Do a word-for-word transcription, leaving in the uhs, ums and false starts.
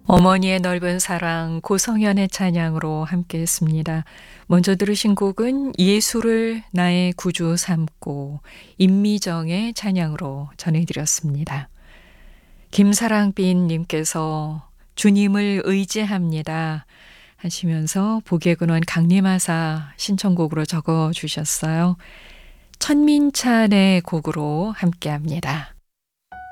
어머니의 넓은 사랑 고성현의 찬양으로 함께했습니다. 먼저 들으신 곡은 예수를 나의 구주 삼고 임미정의 찬양으로 전해드렸습니다. 김사랑빈님께서 주님을 의지합니다 하시면서 복의 근원 강림하사 신청곡으로 적어주셨어요. 천민찬의 곡으로 함께합니다.